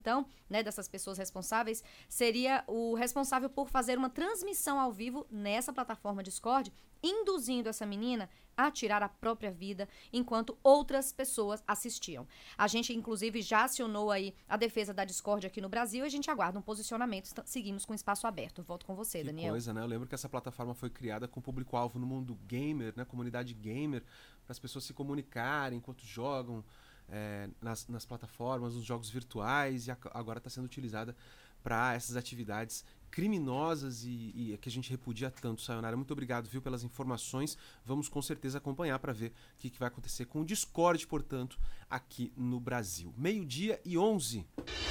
Então, né, dessas pessoas responsáveis, seria o responsável por fazer uma transmissão ao vivo nessa plataforma Discord, induzindo essa menina a tirar a própria vida, enquanto outras pessoas assistiam. A gente, inclusive, já acionou aí a defesa da Discord aqui no Brasil e a gente aguarda um posicionamento. Seguimos com o espaço aberto. Volto com você, Daniel. Que coisa, né? Eu lembro que essa plataforma foi criada com público-alvo no mundo gamer, né? Comunidade gamer, para as pessoas se comunicarem enquanto jogam, nas plataformas, nos jogos virtuais, e agora está sendo utilizada para essas atividades criminosas e que a gente repudia tanto. Sayonara, muito obrigado, viu, pelas informações. Vamos com certeza acompanhar para ver o que vai acontecer com o Discord, portanto, aqui no Brasil. 12:11.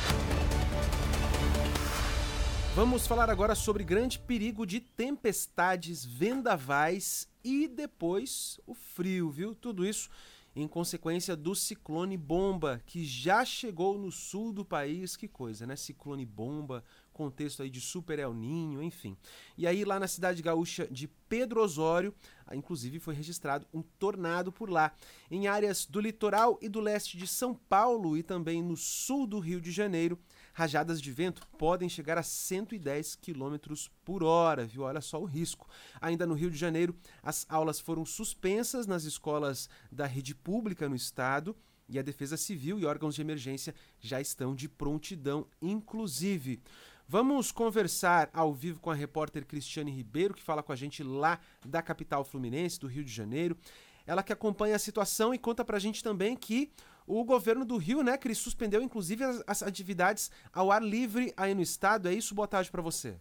Vamos falar agora sobre grande perigo de tempestades, vendavais e depois o frio, viu? Tudo isso em consequência do ciclone bomba, que já chegou no sul do país. Que coisa, né? Ciclone bomba, contexto aí de Super El Niño, enfim. E aí lá na cidade gaúcha de Pedro Osório, inclusive foi registrado um tornado por lá. Em áreas do litoral e do leste de São Paulo e também no sul do Rio de Janeiro, rajadas de vento podem chegar a 110 km por hora, viu? Olha só o risco. Ainda no Rio de Janeiro, as aulas foram suspensas nas escolas da rede pública no estado e a Defesa Civil e órgãos de emergência já estão de prontidão, inclusive. Vamos conversar ao vivo com a repórter Cristiane Ribeiro, que fala com a gente lá da capital fluminense, do Rio de Janeiro. Ela que acompanha a situação e conta pra gente também que o governo do Rio, né, Cris, suspendeu inclusive as atividades ao ar livre aí no estado. É isso? Boa tarde pra você.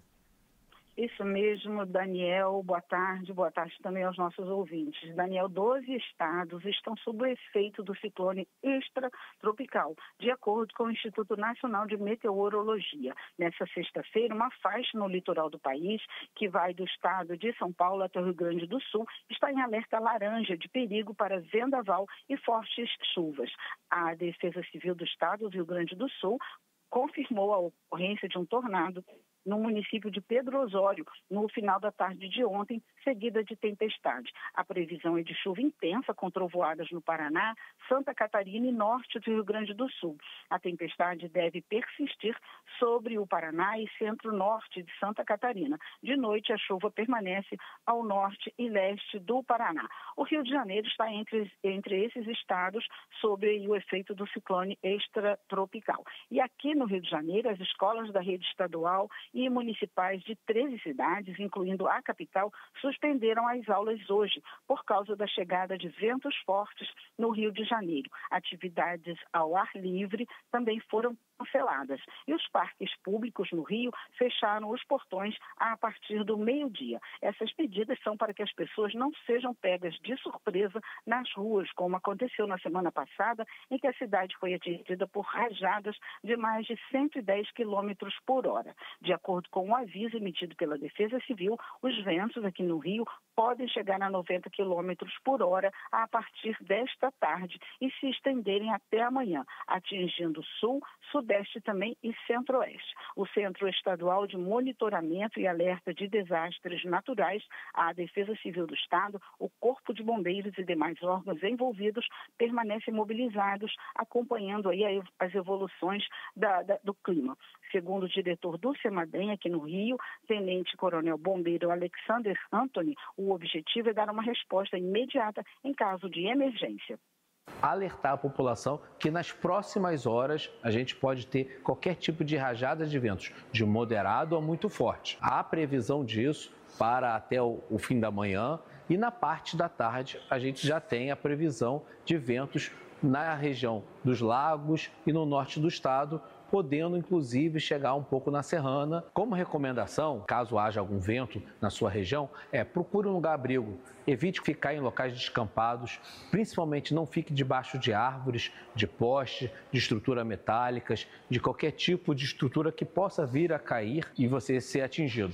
Isso mesmo, Daniel, boa tarde também aos nossos ouvintes. Daniel, 12 estados estão sob o efeito do ciclone extratropical, de acordo com o Instituto Nacional de Meteorologia. Nessa sexta-feira, uma faixa no litoral do país, que vai do estado de São Paulo até o Rio Grande do Sul, está em alerta laranja de perigo para vendaval e fortes chuvas. A Defesa Civil do estado do Rio Grande do Sul confirmou a ocorrência de um tornado no município de Pedro Osório, no final da tarde de ontem, seguida de tempestade. A previsão é de chuva intensa com trovoadas no Paraná, Santa Catarina e norte do Rio Grande do Sul. A tempestade deve persistir sobre o Paraná e centro-norte de Santa Catarina. De noite, a chuva permanece ao norte e leste do Paraná. O Rio de Janeiro está entre esses estados sob o efeito do ciclone extratropical. E aqui no Rio de Janeiro, as escolas da rede estadual e municipais de 13 cidades, incluindo a capital, suspenderam as aulas hoje por causa da chegada de ventos fortes no Rio de Janeiro. Atividades ao ar livre também foram canceladas. E os parques públicos no Rio fecharam os portões a partir do meio-dia. Essas medidas são para que as pessoas não sejam pegas de surpresa nas ruas, como aconteceu na semana passada, em que a cidade foi atingida por rajadas de mais de 110 km por hora. De acordo com o aviso emitido pela Defesa Civil, os ventos aqui no Rio podem chegar a 90 km por hora a partir desta tarde e se estenderem até amanhã, atingindo sul, sudeste também e centro-oeste. O Centro Estadual de Monitoramento e Alerta de Desastres Naturais, a Defesa Civil do Estado, o Corpo de Bombeiros e demais órgãos envolvidos permanecem mobilizados, acompanhando aí as evoluções do clima. Segundo o diretor do CEMADEM aqui no Rio, Tenente Coronel Bombeiro Alexander Anthony, o objetivo é dar uma resposta imediata em caso de emergência. Alertar a população que nas próximas horas a gente pode ter qualquer tipo de rajada de ventos, de moderado a muito forte. Há previsão disso para até o fim da manhã e na parte da tarde a gente já tem a previsão de ventos na região dos lagos e no norte do estado, podendo inclusive chegar um pouco na Serrana. Como recomendação, caso haja algum vento na sua região, procure um lugar abrigo, evite ficar em locais descampados, principalmente não fique debaixo de árvores, de postes, de estruturas metálicas, de qualquer tipo de estrutura que possa vir a cair e você ser atingido.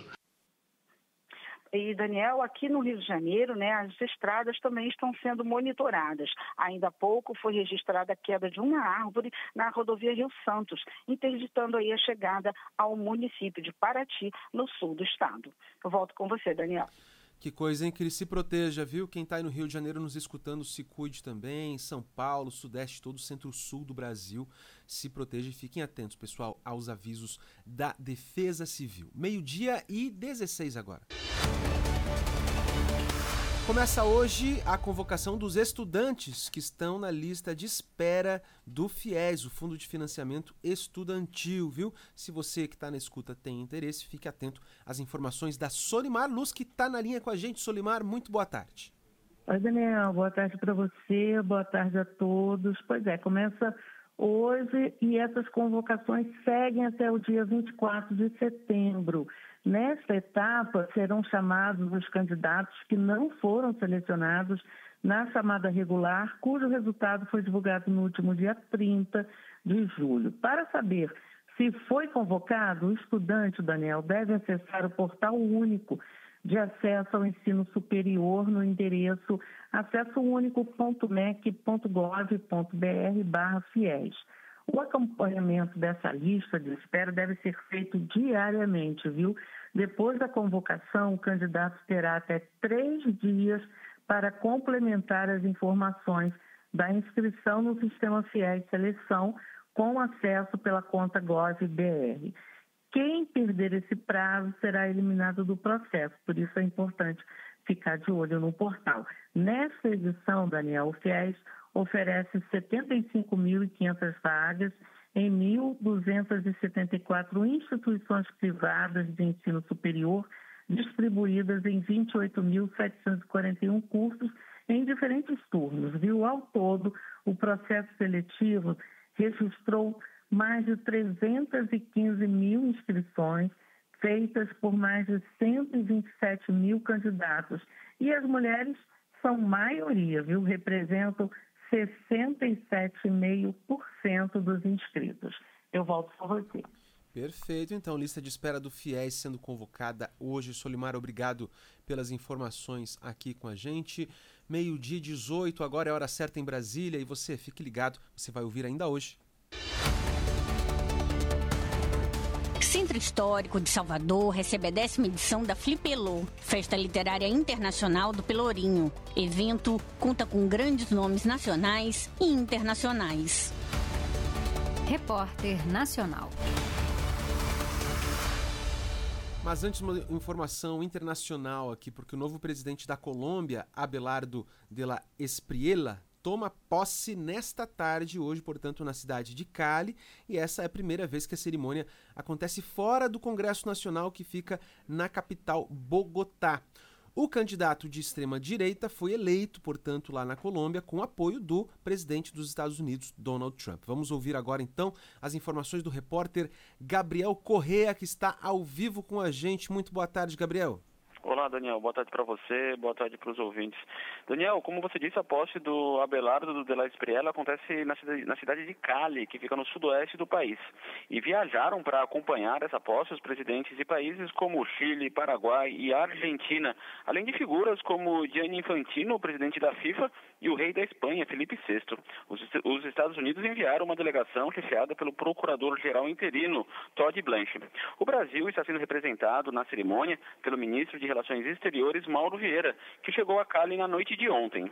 E, Daniel, aqui no Rio de Janeiro, né, as estradas também estão sendo monitoradas. Ainda há pouco foi registrada a queda de uma árvore na rodovia Rio Santos, interditando aí a chegada ao município de Paraty, no sul do estado. Eu volto com você, Daniel. Que coisa, hein? Que ele se proteja, viu? Quem tá aí no Rio de Janeiro nos escutando, se cuide também. São Paulo, Sudeste, todo o Centro-Sul do Brasil. Se proteja e fiquem atentos, pessoal, aos avisos da Defesa Civil. 12:16 agora. Começa hoje a convocação dos estudantes que estão na lista de espera do FIES, o Fundo de Financiamento Estudantil, viu? Se você que está na escuta tem interesse, fique atento às informações da Solimar Luz, que está na linha com a gente. Solimar, muito boa tarde. Oi, Daniel, boa tarde para você, boa tarde a todos. Pois é, começa hoje e essas convocações seguem até o dia 24 de setembro. Nesta etapa, serão chamados os candidatos que não foram selecionados na chamada regular, cujo resultado foi divulgado no último dia 30 de julho. Para saber se foi convocado, o estudante, Daniel, deve acessar o portal único de acesso ao ensino superior no endereço acessounico.mec.gov.br/FIES. O acompanhamento dessa lista de espera deve ser feito diariamente, viu? Depois da convocação, o candidato terá até 3 dias para complementar as informações da inscrição no sistema FIES Seleção com acesso pela conta Gov.br. Quem perder esse prazo será eliminado do processo, por isso é importante ficar de olho no portal. Nesta edição, Daniel, o FIES oferece 75.500 vagas em 1.274 instituições privadas de ensino superior, distribuídas em 28.741 cursos em diferentes turnos. Viu? Ao todo, o processo seletivo registrou mais de 315 mil inscrições, feitas por mais de 127 mil candidatos. E as mulheres são maioria, viu? Representam 67,5% dos inscritos. Eu volto com você. Perfeito, então, lista de espera do FIES sendo convocada hoje. Solimar, obrigado pelas informações aqui com a gente. 12:18, agora é a hora certa em Brasília e você, fique ligado, você vai ouvir ainda hoje. Centro Histórico de Salvador recebe a 10ª edição da Flipelô, Festa Literária Internacional do Pelourinho. Evento conta com grandes nomes nacionais e internacionais. Repórter Nacional. Mas antes, uma informação internacional aqui, porque o novo presidente da Colômbia, Abelardo de la Espriella, toma posse nesta tarde, hoje, portanto, na cidade de Cali, e essa é a primeira vez que a cerimônia acontece fora do Congresso Nacional, que fica na capital, Bogotá. O candidato de extrema-direita foi eleito, portanto, lá na Colômbia, com apoio do presidente dos Estados Unidos, Donald Trump. Vamos ouvir agora, então, as informações do repórter Gabriel Correa, que está ao vivo com a gente. Muito boa tarde, Gabriel. Olá, Daniel. Boa tarde para você, boa tarde para os ouvintes. Daniel, como você disse, a posse do Abelardo de la Espriella acontece na cidade de Cali, que fica no sudoeste do país. E viajaram para acompanhar essa posse os presidentes de países como Chile, Paraguai e Argentina, além de figuras como Gianni Infantino, presidente da FIFA, e o rei da Espanha, Felipe VI. Os Estados Unidos enviaram uma delegação chefiada pelo procurador-geral interino, Todd Blanche. O Brasil está sendo representado na cerimônia pelo ministro de Relações Exteriores, Mauro Vieira, que chegou a Cali na noite de ontem.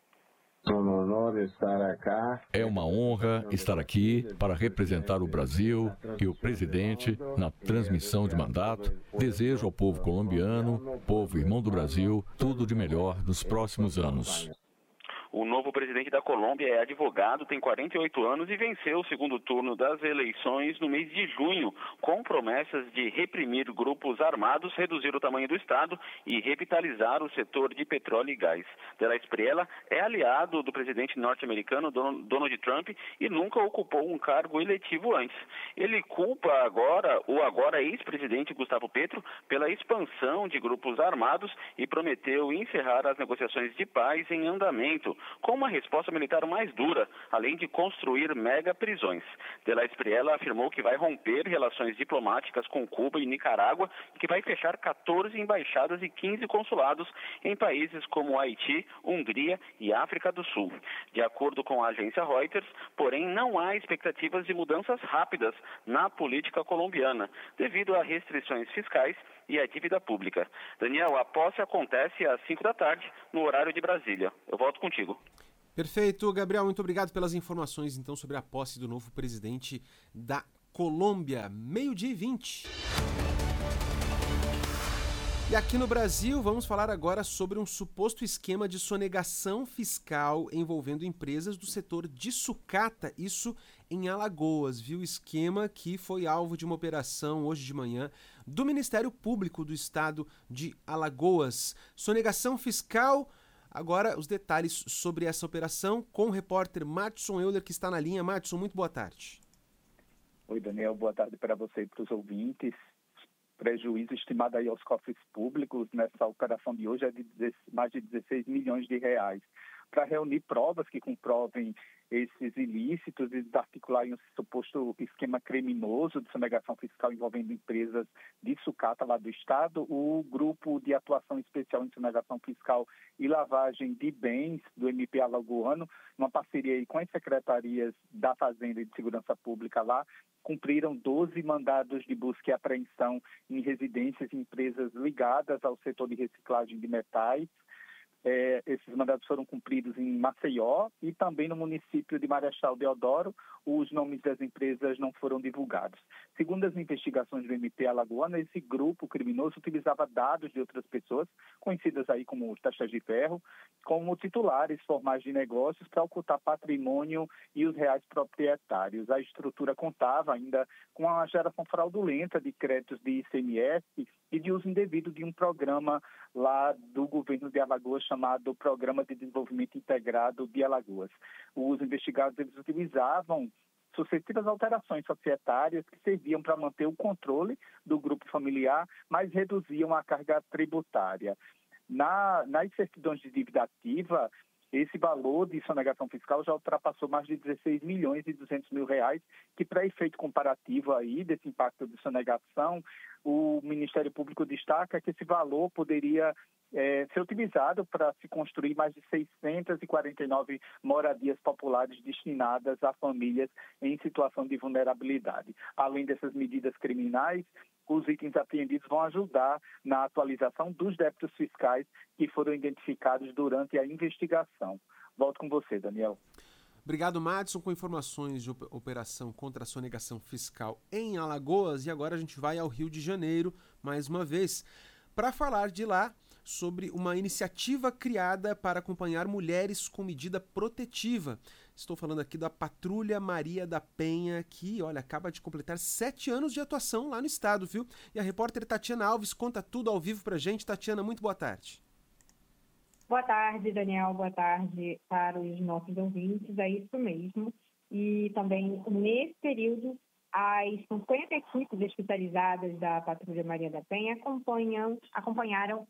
É uma honra estar aqui para representar o Brasil e o presidente na transmissão de mandato. Desejo ao povo colombiano, povo irmão do Brasil, tudo de melhor nos próximos anos. O novo presidente da Colômbia é advogado, tem 48 anos e venceu o segundo turno das eleições no mês de junho, com promessas de reprimir grupos armados, reduzir o tamanho do Estado e revitalizar o setor de petróleo e gás. De la Espriella é aliado do presidente norte-americano Donald Trump e nunca ocupou um cargo eletivo antes. Ele culpa o agora ex-presidente Gustavo Petro pela expansão de grupos armados e prometeu encerrar as negociações de paz em andamento, com uma resposta militar mais dura, além de construir mega prisões. De la Espriella afirmou que vai romper relações diplomáticas com Cuba e Nicarágua e que vai fechar 14 embaixadas e 15 consulados em países como Haiti, Hungria e África do Sul. De acordo com a agência Reuters, porém, não há expectativas de mudanças rápidas na política colombiana, devido a restrições fiscais e a dívida pública. Daniel, a posse acontece às 5 da tarde, no horário de Brasília. Eu volto contigo. Perfeito, Gabriel, muito obrigado pelas informações então sobre a posse do novo presidente da Colômbia, 12h20. E aqui no Brasil, vamos falar agora sobre um suposto esquema de sonegação fiscal envolvendo empresas do setor de sucata, isso em Alagoas, viu? Esquema que foi alvo de uma operação hoje de manhã do Ministério Público do Estado de Alagoas. Sonegação fiscal, agora os detalhes sobre essa operação com o repórter Madison Euler, que está na linha. Madison, muito boa tarde. Oi, Daniel, boa tarde para você e para os ouvintes. Prejuízo estimado aí aos cofres públicos nessa operação de hoje é de mais de 16 milhões de reais. Para reunir provas que comprovem esses ilícitos e desarticular um suposto esquema criminoso de sonegação fiscal envolvendo empresas de sucata lá do Estado, o Grupo de Atuação Especial em Sonegação Fiscal e Lavagem de Bens do MP Alagoano, uma parceria aí com as secretarias da Fazenda e de Segurança Pública lá, cumpriram 12 mandados de busca e apreensão em residências e empresas ligadas ao setor de reciclagem de metais. Esses mandados foram cumpridos em Maceió e também no município de Marechal Deodoro. Os nomes das empresas não foram divulgados. Segundo as investigações do MP Alagoano, esse grupo criminoso utilizava dados de outras pessoas, conhecidas aí como taxas de ferro, como titulares formais de negócios para ocultar patrimônio e os reais proprietários. A estrutura contava ainda com a geração fraudulenta de créditos de ICMS e de uso indevido de um programa lá do governo de Alagoas chamado Programa de Desenvolvimento Integrado de Alagoas. Os investigados eles utilizavam sucessivas alterações societárias que serviam para manter o controle do grupo familiar, mas reduziam a carga tributária. Nas certidões de dívida ativa, esse valor de sonegação fiscal já ultrapassou mais de 16 milhões e 200 mil reais, que para efeito comparativo aí desse impacto de sonegação, o Ministério Público destaca que esse valor poderia ser utilizado para se construir mais de 649 moradias populares destinadas a famílias em situação de vulnerabilidade. Além dessas medidas criminais, os itens apreendidos vão ajudar na atualização dos débitos fiscais que foram identificados durante a investigação. Volto com você, Daniel. Obrigado, Madison, com informações de operação contra a sonegação fiscal em Alagoas. E agora a gente vai ao Rio de Janeiro, mais uma vez, para falar de lá sobre uma iniciativa criada para acompanhar mulheres com medida protetiva. Estou falando aqui da Patrulha Maria da Penha, que, olha, acaba de completar 7 anos de atuação lá no estado, viu? E a repórter Tatiana Alves conta tudo ao vivo pra gente. Tatiana, muito boa tarde. Boa tarde, Daniel. Boa tarde para os nossos ouvintes. É isso mesmo. E também, nesse período, as 50 equipes especializadas da Patrulha Maria da Penha acompanharam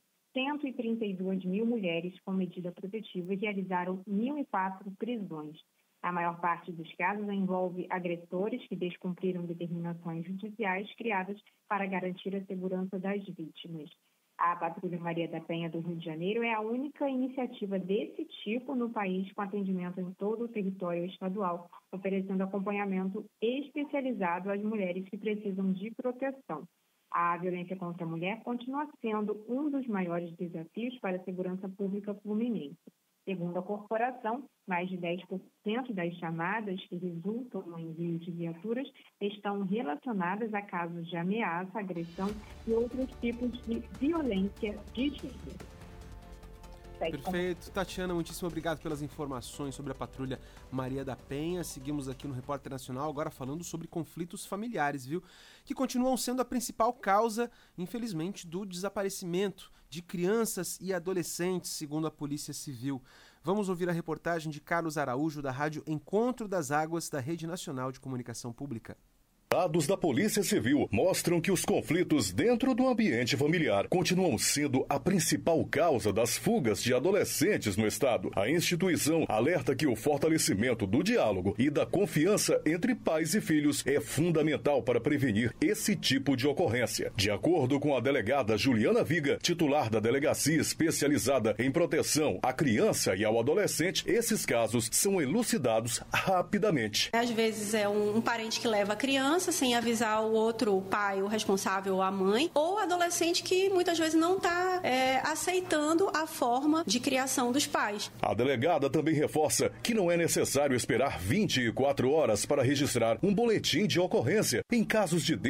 132 mil mulheres com medida protetiva e realizaram 1.004 prisões. A maior parte dos casos envolve agressores que descumpriram determinações judiciais criadas para garantir a segurança das vítimas. A Patrulha Maria da Penha do Rio de Janeiro é a única iniciativa desse tipo no país com atendimento em todo o território estadual, oferecendo acompanhamento especializado às mulheres que precisam de proteção. A violência contra a mulher continua sendo um dos maiores desafios para a segurança pública fluminense. Segundo a corporação, mais de 10% das chamadas que resultam no envio de viaturas estão relacionadas a casos de ameaça, agressão e outros tipos de violência de gênero. Perfeito. Tatiana, muitíssimo obrigado pelas informações sobre a Patrulha Maria da Penha. Seguimos aqui no Repórter Nacional, agora falando sobre conflitos familiares, viu? Que continuam sendo a principal causa, infelizmente, do desaparecimento de crianças e adolescentes, segundo a Polícia Civil. Vamos ouvir a reportagem de Carlos Araújo, da Rádio Encontro das Águas, da Rede Nacional de Comunicação Pública. Dados da Polícia Civil mostram que os conflitos dentro do ambiente familiar continuam sendo a principal causa das fugas de adolescentes no estado. A instituição alerta que o fortalecimento do diálogo e da confiança entre pais e filhos é fundamental para prevenir esse tipo de ocorrência. De acordo com a delegada Juliana Viga, titular da Delegacia Especializada em Proteção à Criança e ao Adolescente, esses casos são elucidados rapidamente. Às vezes é um parente que leva a criança criança sem avisar o outro pai, o responsável, a mãe, ou adolescente que muitas vezes não está aceitando a forma de criação dos pais. A delegada também reforça que não é necessário esperar 24 horas para registrar um boletim de ocorrência em casos de